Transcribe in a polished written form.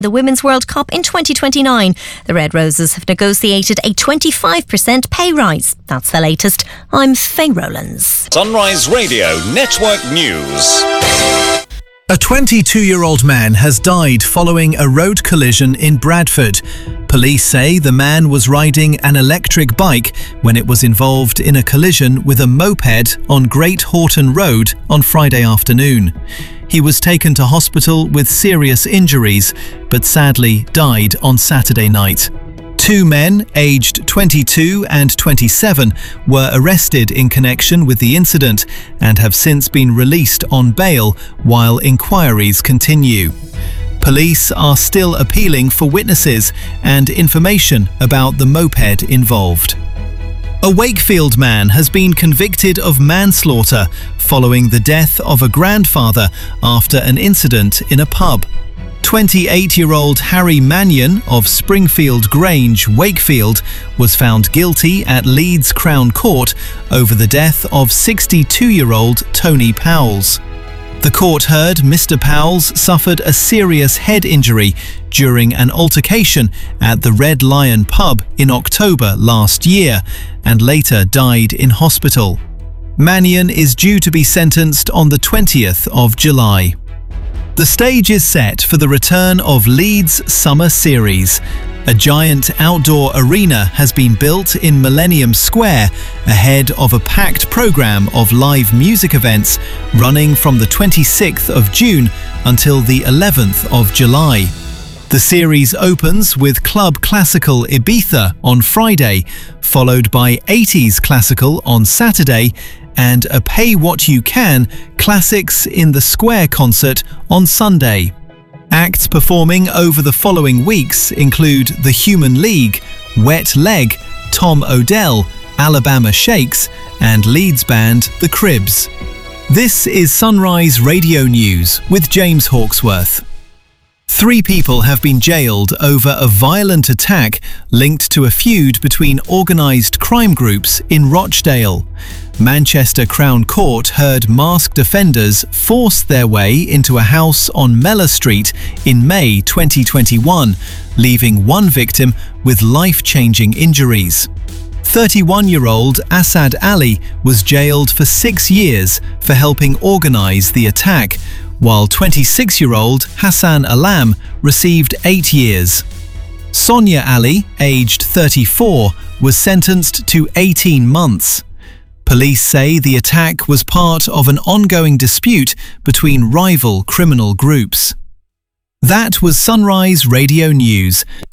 the Women's World Cup in 2029. The Red Roses have negotiated a 25% pay rise. That's the latest. I'm Faye Rowlands. Sunrise Radio Network News. A 22-year-old man has died following a road collision in Bradford. Police say the man was riding an electric bike when it was involved in a collision with a moped on Great Horton Road on Friday afternoon. He was taken to hospital with serious injuries, but sadly died on Saturday night. Two men, aged 22 and 27, were arrested in connection with the incident and have since been released on bail while inquiries continue. Police are still appealing for witnesses and information about the moped involved. A Wakefield man has been convicted of manslaughter following the death of a grandfather after an incident in a pub. 28-year-old Harry Mannion of Springfield Grange, Wakefield, was found guilty at Leeds Crown Court over the death of 62-year-old Tony Powles. The court heard Mr. Powles suffered a serious head injury during an altercation at the Red Lion pub in October last year and later died in hospital. Mannion is due to be sentenced on the 20th of July. The stage is set for the return of Leeds Summer Series. A giant outdoor arena has been built in Millennium Square ahead of a packed programme of live music events running from the 26th of June until the 11th of July. The series opens with Club Classical Ibiza on Friday, followed by 80s Classical on Saturday and a Pay What You Can Classics in the Square concert on Sunday. Acts performing over the following weeks include The Human League, Wet Leg, Tom Odell, Alabama Shakes, and Leeds band The Cribs. This is Sunrise Radio News with James Hawksworth. 3 people have been jailed over a violent attack linked to a feud between organised crime groups in Rochdale. Manchester Crown Court heard masked offenders force their way into a house on Mellor Street in May 2021, leaving one victim with life-changing injuries. 31-year-old Asad Ali was jailed for 6 years for helping organise the attack, while 26-year-old Hassan Alam received 8 years. Sonia Ali, aged 34, was sentenced to 18 months. Police say the attack was part of an ongoing dispute between rival criminal groups. That was Sunrise Radio News.